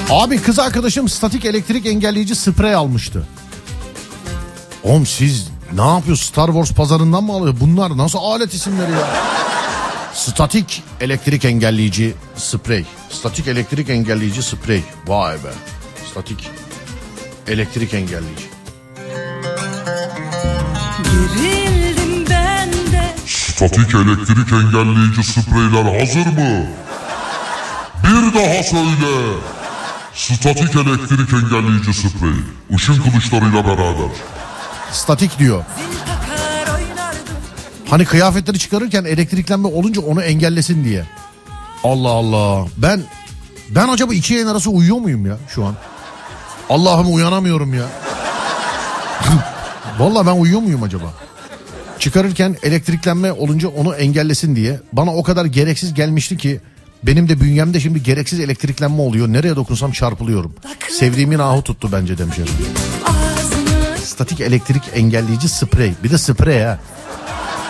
Abi kız arkadaşım statik elektrik engelleyici sprey almıştı. Oğlum siz ne yapıyorsunuz? Star Wars pazarından mı alıyor? Bunlar nasıl alet isimleri ya? Statik elektrik engelleyici sprey. Statik elektrik engelleyici sprey. Vay be. Statik elektrik engelleyici. Gerildim ben de. Statik elektrik engelleyici spreyler hazır mı? Bir daha söyle. Statik elektrik engelleyici sprey. Işın kılıçlarıyla beraber. Statik diyor. Hani kıyafetleri çıkarırken elektriklenme olunca onu engellesin diye. Allah Allah. Ben acaba iki yayın arası uyuyor muyum ya şu an? Allah'ım uyanamıyorum ya. Vallahi ben uyuyor muyum acaba? Çıkarırken elektriklenme olunca onu engellesin diye. Bana o kadar gereksiz gelmişti ki benim de bünyemde şimdi gereksiz elektriklenme oluyor. Nereye dokunsam çarpılıyorum. Sevdiğimin ahı tuttu bence demiş. Statik elektrik engelleyici sprey. Bir de sprey ha.